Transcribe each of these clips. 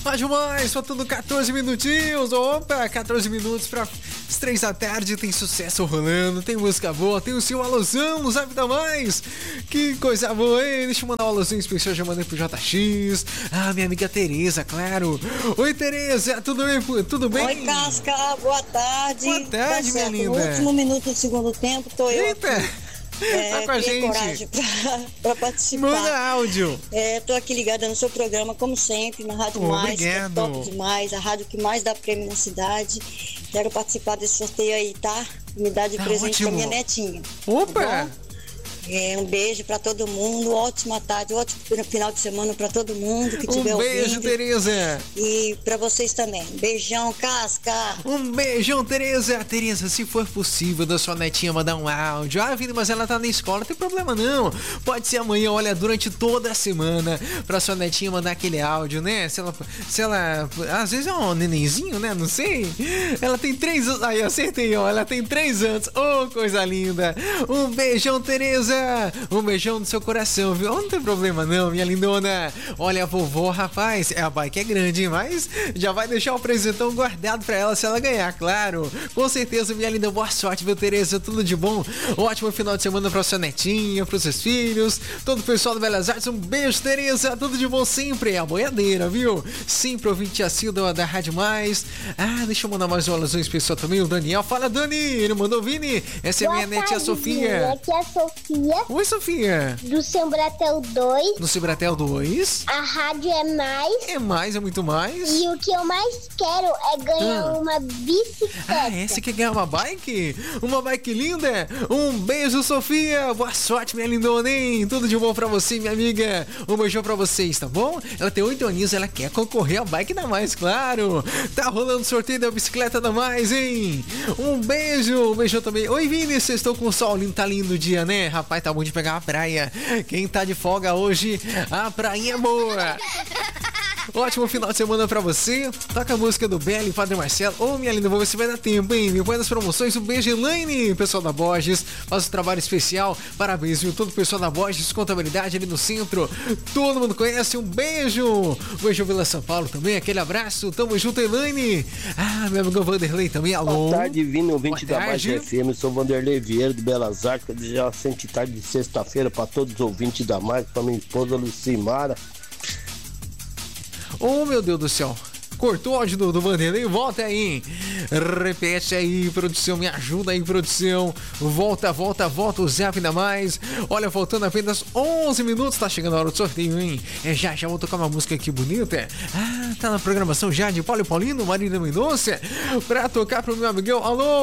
Rádio Mais, faltando 14 minutinhos. Opa, 14 minutos para as 3 da tarde. Tem sucesso rolando, tem música boa, tem o seu alusão no Zap da Mais. Que coisa boa, hein? Deixa eu mandar um alusão especial, já mandei pro JX. Ah, minha amiga Tereza, claro. Oi, Tereza, tudo bem? Tudo bem? Oi, Casca, boa tarde. Boa tarde, minha linda. No último minuto do segundo tempo, tô eu. Eita! Tá com a gente. Coragem pra participar. Manda áudio. Tô aqui ligada no seu programa, como sempre, na Rádio Mais. Que é top demais, a rádio que mais dá prêmio na cidade. Quero participar desse sorteio aí, tá? Me dá de presente pra minha netinha. Opa! Tá, um beijo pra todo mundo, ótima tarde, ótimo final de semana pra todo mundo que tiver ouvindo. Um beijo, Tereza. E pra vocês também. Beijão, Casca. Um beijão, Tereza. Tereza, se for possível da sua netinha mandar um áudio. Ah, Vini, mas ela tá na escola, não tem problema não. Pode ser amanhã, olha, durante toda a semana, pra sua netinha mandar aquele áudio, né? Se ela às vezes é um nenenzinho, né? Não sei. Ela tem 3 anos. Aí, acertei, ó. Ela tem 3 anos. Oh, coisa linda. Um beijão, Tereza. Um beijão no seu coração, viu? Não tem problema não, minha lindona. Olha, a vovó, rapaz, a bike é grande, mas já vai deixar o presentão guardado pra ela se ela ganhar, claro. Com certeza, minha linda, boa sorte, viu, Tereza? Tudo de bom. Ótimo final de semana pra sua netinha, pros seus filhos, todo o pessoal do Belas Artes. Um beijo, Tereza. Tudo de bom sempre. A boiadeira, viu? Sempre ouvinte assíduo da Rádio Mais. Ah, deixa eu mandar mais uma alusão especial também. O Daniel. Fala, Dani. Ele mandou, Vini. Essa é minha netinha Sofia. Aqui é a Sofia. Oi, Sofia. Do Sembratel 2. Do Sembratel 2. A rádio é mais. É mais, é muito mais. E o que eu mais quero é ganhar uma bicicleta. Ah, você quer ganhar uma bike? Uma bike linda? Um beijo, Sofia. Boa sorte, minha lindona, hein? Tudo de bom pra você, minha amiga. Um beijão pra vocês, tá bom? Ela tem 8 aninhos, ela quer concorrer à bike da Mais, claro. Tá rolando sorteio da bicicleta da Mais, hein? Um beijo. Um beijão também. Oi, Vini, vocês estão com o sol lindo, tá lindo o dia, né? Rapaz, tá bom de pegar a praia. Quem tá de folga hoje, a prainha é boa. Ótimo final de semana pra você. Toca a música do Belo e Padre Marcelo. Ô, minha linda, vou ver se vai dar tempo, hein? Depois das promoções, um beijo, Elaine. Pessoal da Borges, faz um trabalho especial. Parabéns, viu? Todo o pessoal da Borges, contabilidade ali no centro. Todo mundo conhece. Um beijo. Um beijo, Vila São Paulo também. Aquele abraço. Tamo junto, Elaine. Ah, meu amigo Vanderlei também. Alô. Boa tarde, Vini, ouvinte da Mais FM. Sou Vanderlei Vieira de Belas Artes. Quero desejar uma sente tarde de sexta-feira pra todos os ouvintes da Mais, pra minha esposa Lucimara. Oh, meu Deus do céu. Cortou o áudio do Vanderlei, volta aí. Repete aí, produção, me ajuda aí, produção. Volta o Zap da Mais. Olha, faltando apenas 11 minutos, tá chegando a hora do sorteio, hein? Já vou tocar uma música aqui bonita. Ah, tá na programação já de Paulo e Paulino, Marina Mendonça, pra tocar pro meu amigão.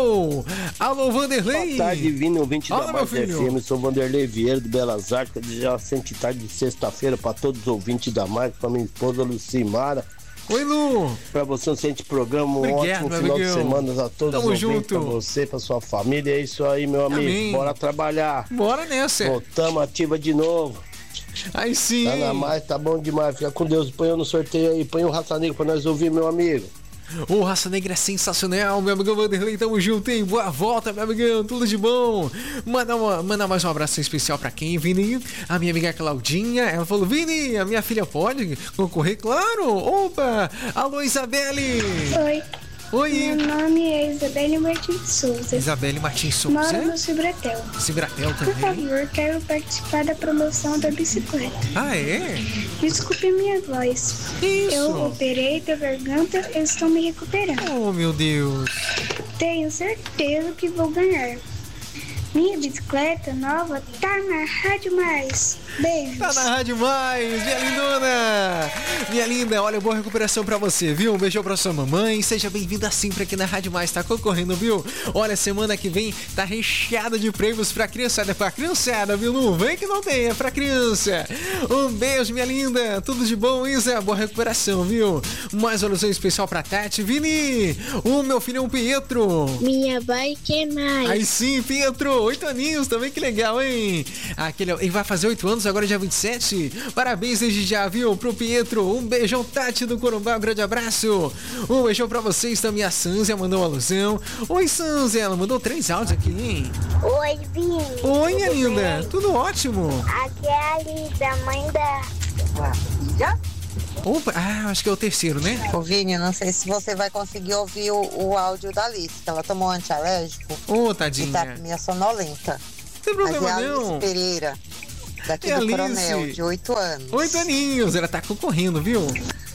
Alô, Vanderlei. Boa tarde, Vini, ouvinte da Mais FM. Sou Vanderlei Vieira de Belas Artes. Quero desejar uma sente tarde de sexta-feira pra todos os ouvintes da Mais, pra minha esposa Lucimara. Oi, Lu. Pra você, um excelente programa, um ótimo final de semana a todos os ouvintes, pra você, pra sua família. É isso aí, meu amigo. Amém. Bora trabalhar. Bora nessa. Voltamos ativa de novo. Aí sim. Tá na Mais, tá bom demais. Fica com Deus. Põe eu no sorteio aí. Põe o Raça Negra pra nós ouvir, meu amigo. O Raça Negra é sensacional, meu amigão Vanderlei, tamo junto, hein? Boa volta, meu amigão, tudo de bom. Manda mais um abraço especial pra quem, Vini? A minha amiga Claudinha, ela falou, Vini, a minha filha pode concorrer? Claro! Opa! Alô, Isabelle! Oi. Oi. Meu nome é Isabelle Martins Souza. Isabelle Martins Souza. Moro no Cibratel. Cibratel também. Por favor, quero participar da promoção da bicicleta. Ah, é? Desculpe minha voz. Isso. Eu operei da garganta e estou me recuperando. Oh, meu Deus. Tenho certeza que vou ganhar. Minha bicicleta nova tá na Rádio Mais. Beijos. Tá na Rádio Mais, minha lindona. Minha linda, olha, boa recuperação pra você, viu? Um beijão pra sua mamãe. Seja bem-vinda sempre aqui na Rádio Mais, tá concorrendo, viu? Olha, semana que vem tá recheada de prêmios pra criançada. Pra criançada, viu? Não vem que não tem, é pra criança. Um beijo, minha linda. Tudo de bom, Isa. Boa recuperação, viu? Mais uma alusão especial pra Tati. Vini, o meu filho é um Pietro. Minha bike é mais. Aí sim, Pietro. 8 aninhos também, que legal, hein? Ele vai fazer 8 anos agora, dia 27. Parabéns desde já, viu? Pro Pietro. Um beijão, Tati do Corumbá. Um grande abraço. Um beijão pra vocês também. A Sanzia mandou uma alusão. Oi, Sanzia. Ela mandou 3 áudios aqui, hein? Oi, Vini. Oi, minha linda. Tudo ótimo. Aqui é a Lida, mãe da... Opa, acho que é o terceiro, né? Ô, Vini, não sei se você vai conseguir ouvir o áudio da Alice, que ela tomou antialérgico. Tadinha. E tá meio sonolenta. Não tem problema, mas é a não. Alice Pereira, daqui do Coronel, de 8 anos. 8 aninhos, ela tá concorrendo, viu?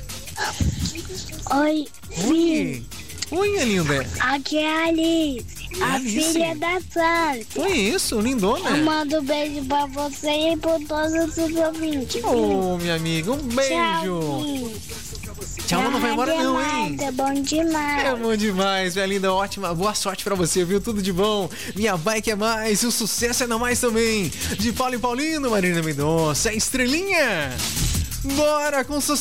Oi, Vini. Oi, minha linda. Aqui é a Alice, filha da Sara. Foi isso, lindona. Eu mando um beijo pra você e por todos os ouvintes. Minha amiga, um beijo. Tchau, não vai embora não, hein? É bom demais. É bom demais, minha linda, ótima. Boa sorte pra você, viu? Tudo de bom. Minha bike é mais, o sucesso é não mais também. De Paulo e Paulino, Marina Mendonça, estrelinha. Bora com sucesso.